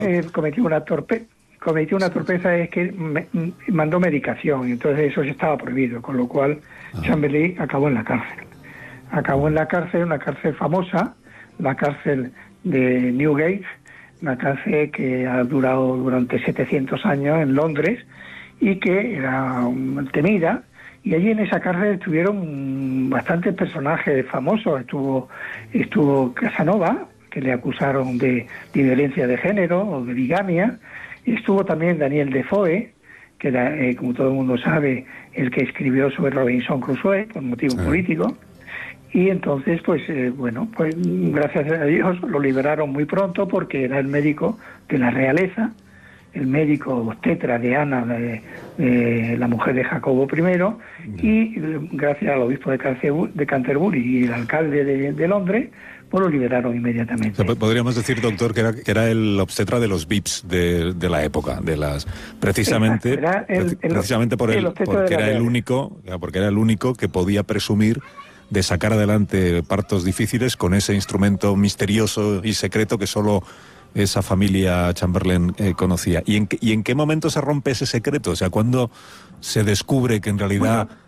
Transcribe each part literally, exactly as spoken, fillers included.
eh, cometió una torpe cometió una torpeza, es que me, mandó medicación, entonces eso ya estaba prohibido, con lo cual ah. Chamberlain acabó en la cárcel. Acabó en la cárcel, una cárcel famosa, la cárcel de Newgate, una cárcel que ha durado durante setecientos años en Londres y que era temida, y allí en esa cárcel estuvieron bastantes personajes famosos. Estuvo, estuvo Casanova, que le acusaron de, de violencia de género o de bigamia. Estuvo también Daniel Defoe, que era, eh, como todo el mundo sabe, el que escribió sobre Robinson Crusoe por motivos sí. políticos. Y entonces, pues, eh, bueno, pues gracias a Dios lo liberaron muy pronto, porque era el médico de la realeza, el médico obstetra de Ana, de, de la mujer de Jacobo primero, y gracias al obispo de, Canterbury, de Canterbury y el alcalde de, de Londres, pues lo liberaron inmediatamente. O sea, podríamos decir, doctor, que era, que era el obstetra de los V I Ps de, de la época, de las precisamente Exacto, el, el, precisamente por el, el porque era el único, porque era el único que podía presumir de sacar adelante partos difíciles con ese instrumento misterioso y secreto que solo esa familia Chamberlain eh, conocía. ¿Y en, qué, ¿Y en qué momento se rompe ese secreto? O sea, ¿cuándo se descubre que en realidad...? Bueno,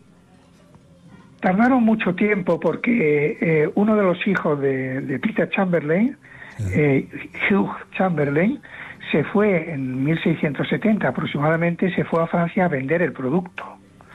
tardaron mucho tiempo, porque eh, uno de los hijos de, de Peter Chamberlain, eh, Hugh Chamberlain, se fue en mil seiscientos setenta aproximadamente, se fue a Francia a vender el producto.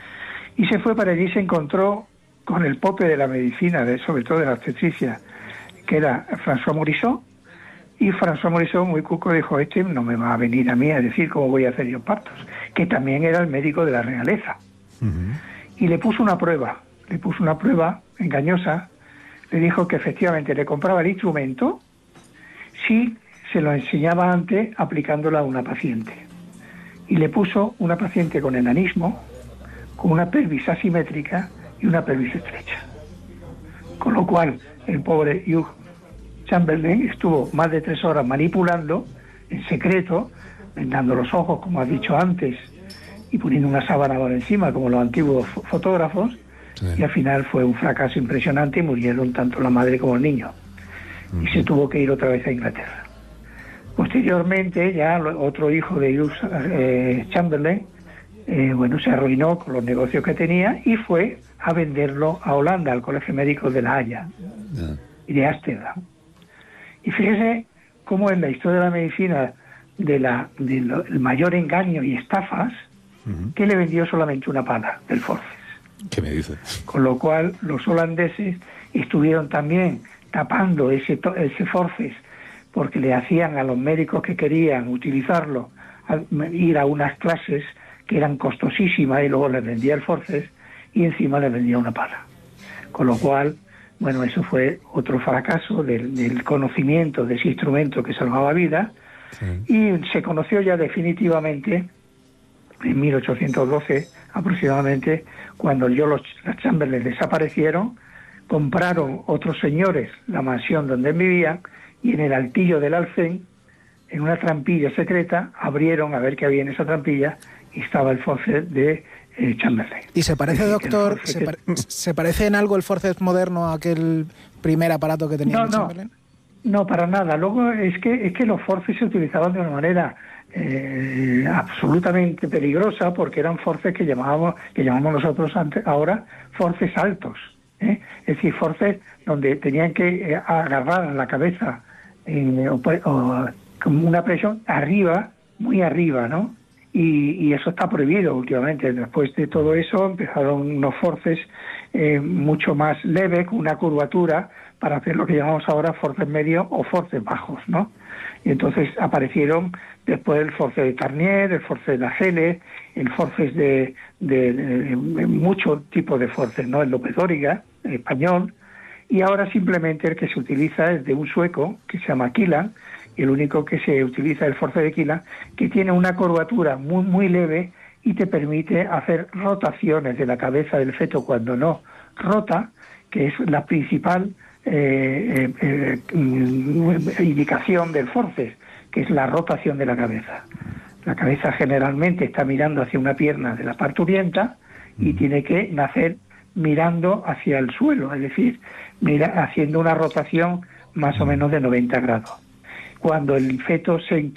Y se fue para allí y se encontró con el pope de la medicina, de, sobre todo de la obstetricia, que era François Morisot, y François Morisot, muy cuco, dijo: este no me va a venir a mí a decir cómo voy a hacer yo partos, que también era el médico de la realeza. Uh-huh. Y le puso una prueba, le puso una prueba engañosa, le dijo que efectivamente le compraba el instrumento si se lo enseñaba antes aplicándolo a una paciente. Y le puso una paciente con enanismo, con una pelvis asimétrica y una pelvis estrecha. Con lo cual, el pobre Hugh Chamberlain estuvo más de tres horas manipulando, en secreto, vendando los ojos, como has dicho antes, y poniendo una sábana por encima, como los antiguos fotógrafos, sí. Y al final fue un fracaso impresionante y murieron tanto la madre como el niño. Uh-huh. Y se tuvo que ir otra vez a Inglaterra. Posteriormente, ya otro hijo de Hugh eh, Chamberlain, eh, bueno, se arruinó con los negocios que tenía y fue a venderlo a Holanda, al Colegio Médico de La Haya uh-huh. y de Ámsterdam. Y fíjese cómo en la historia de la medicina, de la del mayor engaño y estafas, uh-huh. que le vendió solamente una pala del forceps. ¿Qué me dice? Con lo cual los holandeses estuvieron también tapando ese, ese forceps, porque le hacían a los médicos que querían utilizarlo a, ir a unas clases que eran costosísimas, y luego les vendía el forceps y encima les vendía una pala. Con lo cual, bueno, eso fue otro fracaso del, del conocimiento de ese instrumento que salvaba vidas. Sí. Y se conoció ya definitivamente en mil ochocientos doce aproximadamente, cuando yo los Chamberlain desaparecieron, compraron otros señores la mansión donde vivían, y en el altillo del Alcén, en una trampilla secreta, abrieron a ver qué había en esa trampilla, y estaba el forceps de eh, Chamberlain. ¿Y se parece, es decir, doctor, se, pare, se parece en algo el forceps moderno a aquel primer aparato que tenía no, Chamberlain? No, no, para nada. Luego es que es que los forceps se utilizaban de una manera eh, absolutamente peligrosa, porque eran forceps que llamábamos, que llamamos nosotros antes, ahora forceps altos, ¿eh? Es decir, forceps donde tenían que eh, agarrar la cabeza eh, o, o con una presión arriba, muy arriba, ¿no? Y, y eso está prohibido últimamente. Después de todo eso empezaron unos forceps eh, mucho más leves, con una curvatura, para hacer lo que llamamos ahora forceps medios o forceps bajos, ¿no? Y entonces aparecieron después el forceps de Tarnier, el forceps de Nacelle, el forceps de, de, de, de muchos tipos de forceps, ¿no? El López Dóriga, el español, y ahora simplemente el que se utiliza es de un sueco que se llama Kilan, y el único que se utiliza es el forceps de Kilan, que tiene una curvatura muy, muy leve y te permite hacer rotaciones de la cabeza del feto cuando no rota, que es la principal eh, eh, eh, indicación del forceps, que es la rotación de la cabeza. La cabeza generalmente está mirando hacia una pierna de la parturienta y tiene que nacer mirando hacia el suelo, es decir, mira, haciendo una rotación más o menos de noventa grados. cuando el feto se